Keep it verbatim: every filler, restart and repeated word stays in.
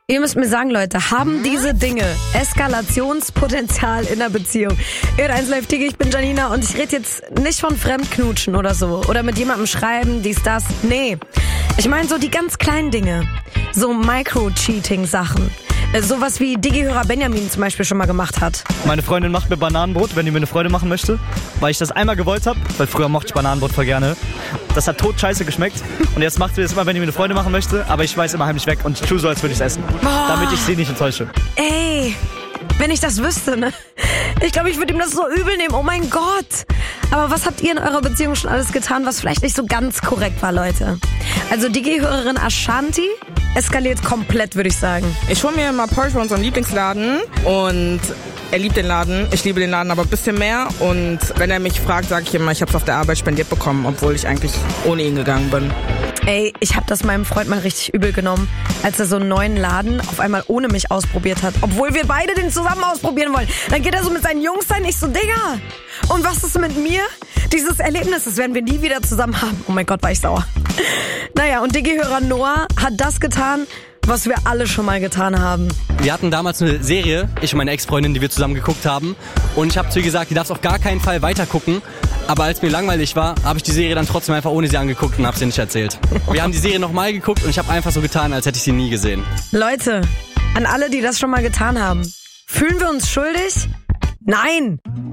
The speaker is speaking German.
Ihr müsst mir sagen, Leute, haben diese Dinge Eskalationspotenzial in der Beziehung? Ihr eins Live Digi, ich bin Janina und ich rede jetzt nicht von Fremdknutschen oder so. Oder mit jemandem schreiben, dies, das. Nee. Ich meine so die ganz kleinen Dinge. So Micro-Cheating-Sachen. Sowas wie Digi-Hörer Benjamin zum Beispiel schon mal gemacht hat. Meine Freundin macht mir Bananenbrot, wenn die mir eine Freude machen möchte, weil ich das einmal gewollt habe, weil früher mochte ich Bananenbrot voll gerne. Das hat tot scheiße geschmeckt und jetzt macht sie das immer, wenn die mir eine Freude machen möchte, aber ich weiß immer heimlich weg und ich tue so, als würde ich es essen, Boah. damit ich sie nicht enttäusche. Ey, wenn ich das wüsste, ne? Ich glaube, ich würde ihm das so übel nehmen, oh mein Gott. Aber was habt ihr in eurer Beziehung schon alles getan, was vielleicht nicht so ganz korrekt war, Leute? Also Digi-Hörerin Ashanti eskaliert komplett, würde ich sagen. Ich hole mir immer Porsche bei unserem Lieblingsladen und er liebt den Laden. Ich liebe den Laden aber ein bisschen mehr und wenn er mich fragt, sage ich immer, ich habe es auf der Arbeit spendiert bekommen, obwohl ich eigentlich ohne ihn gegangen bin. Ey, ich habe das meinem Freund mal richtig übel genommen, als er so einen neuen Laden auf einmal ohne mich ausprobiert hat. Obwohl wir beide den zusammen ausprobieren wollen. Dann geht er so mit seinen Jungs rein, ich so, Digga. Und was ist mit mir? Dieses Erlebnis, das werden wir nie wieder zusammen haben. Oh mein Gott, war ich sauer. Naja, und Digi-Hörer Noah hat das getan, was wir alle schon mal getan haben. Wir hatten damals eine Serie, ich und meine Ex-Freundin, die wir zusammen geguckt haben. Und ich habe zu ihr gesagt, die darf auf gar keinen Fall weitergucken. Aber als mir langweilig war, habe ich die Serie dann trotzdem einfach ohne sie angeguckt und habe sie nicht erzählt. Wir haben die Serie nochmal geguckt und ich habe einfach so getan, als hätte ich sie nie gesehen. Leute, an alle, die das schon mal getan haben, fühlen wir uns schuldig? Nein!